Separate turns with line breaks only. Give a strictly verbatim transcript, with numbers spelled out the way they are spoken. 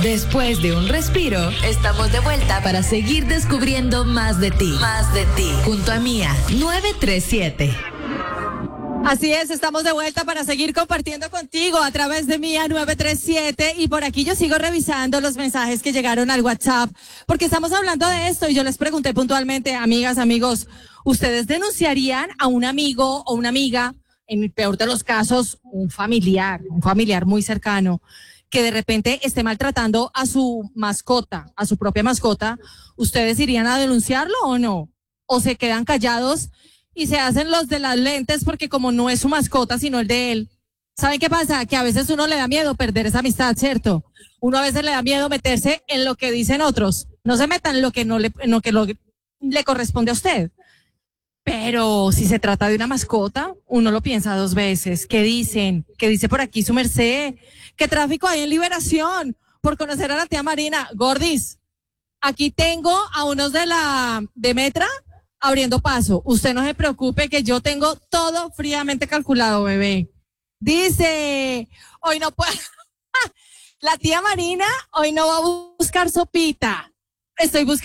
Después de un respiro, estamos de vuelta para seguir descubriendo más de ti. Más de ti. Junto a Mía, nueve tres siete.
Así es, estamos de vuelta para seguir compartiendo contigo a través de Mía nueve tres siete y por aquí yo sigo revisando los mensajes que llegaron al WhatsApp porque estamos hablando de esto y yo les pregunté puntualmente, amigas, amigos, ¿ustedes denunciarían a un amigo o una amiga, en el peor de los casos, un familiar, un familiar muy cercano, que de repente esté maltratando a su mascota, a su propia mascota? ¿Ustedes irían a denunciarlo o no? ¿O se quedan callados y se hacen los de las lentes porque como no es su mascota sino el de él? ¿Saben qué pasa? Que a veces uno le da miedo perder esa amistad, ¿cierto? Uno a veces le da miedo meterse en lo que dicen otros. No se metan en lo que no le, en lo que lo, le corresponde a usted. Pero si se trata de una mascota, uno lo piensa dos veces. ¿Qué dicen? ¿Qué dice por aquí su merced? ¿Qué tráfico hay en Liberación por conocer a la tía Marina? Gordis, aquí tengo a unos de la de Metra abriendo paso. Usted no se preocupe que yo tengo todo fríamente calculado, bebé. Dice, hoy no puedo. La tía Marina hoy no va a buscar sopita. Estoy buscando